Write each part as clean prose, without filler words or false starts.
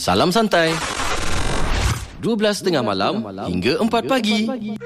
Salam Santai. 12.30 malam hingga 4 pagi.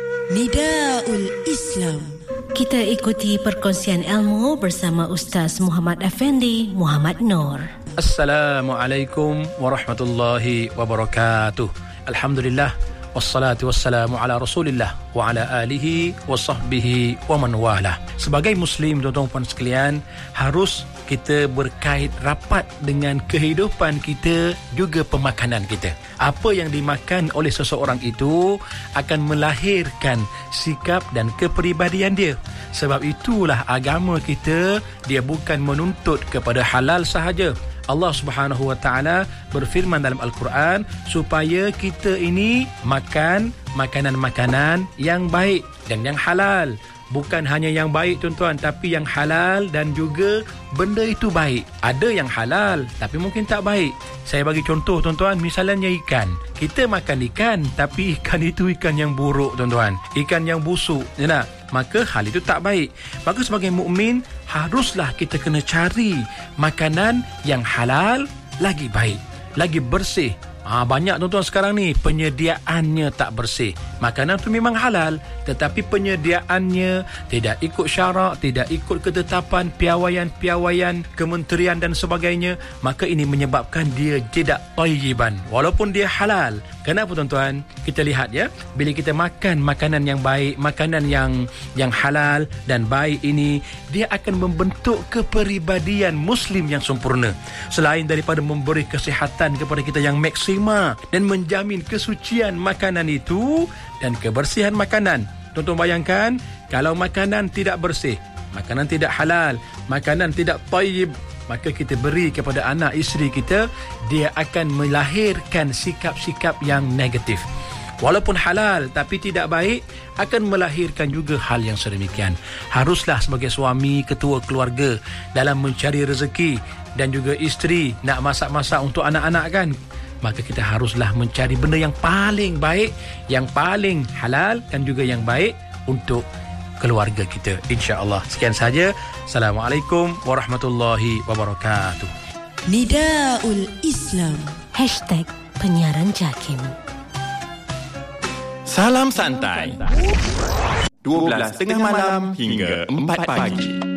Nidaul Islam. Kita ikuti perkongsian ilmu bersama Ustaz Muhammad Effendi Muhammad Noor. Assalamualaikum warahmatullahi wabarakatuh. Alhamdulillah wassalatu wassalamu ala Rasulillah wa ala alihi wa sahbihi wa man wala. Sebagai muslim, tuan-tuan puan sekalian, harus kita berkait rapat dengan kehidupan kita, juga pemakanan kita. Apa yang dimakan oleh seseorang itu akan melahirkan sikap dan kepribadian dia. Sebab itulah agama kita, dia bukan menuntut kepada halal sahaja. Allah Subhanahu Wa Taala berfirman dalam Al-Quran supaya kita ini makan makanan-makanan yang baik dan yang halal. Bukan hanya yang baik, tuan-tuan, tapi yang halal dan juga benda itu baik. Ada yang halal tapi mungkin tak baik. Saya bagi contoh, tuan-tuan, misalnya ikan. Kita makan ikan, tapi ikan itu ikan yang buruk, tuan-tuan. Ikan yang busuk, ya tak? Maka hal itu tak baik. Maka sebagai mukmin, haruslah kita kena cari makanan yang halal, lagi baik, lagi bersih. Banyak, tuan-tuan, sekarang ni penyediaannya tak bersih. Makanan tu memang halal, tetapi penyediaannya tidak ikut syarak, tidak ikut ketetapan piawaian-piawaian kementerian dan sebagainya. Maka ini menyebabkan dia tidak thayyiban, walaupun dia halal. Kenapa, tuan-tuan? Kita lihat ya, bila kita makan makanan yang baik, makanan yang halal dan baik ini, dia akan membentuk kepribadian muslim yang sempurna. Selain daripada memberi kesihatan kepada kita yang maksima dan menjamin kesucian makanan itu dan kebersihan makanan. Tuan-tuan bayangkan, kalau makanan tidak bersih, makanan tidak halal, makanan tidak thayyib, maka kita beri kepada anak isteri kita, dia akan melahirkan sikap-sikap yang negatif. Walaupun halal tapi tidak baik, akan melahirkan juga hal yang sedemikian. Haruslah sebagai suami, ketua keluarga, dalam mencari rezeki dan juga isteri nak masak-masak untuk anak-anak kan, maka kita haruslah mencari benda yang paling baik, yang paling halal dan juga yang baik untuk keluarga kita, insya-Allah. Sekian saja. Assalamualaikum warahmatullahi wabarakatuh. Nidaul Islam. #penyiaran JAKIM. Salam Santai. 12.30 malam hingga 4 pagi.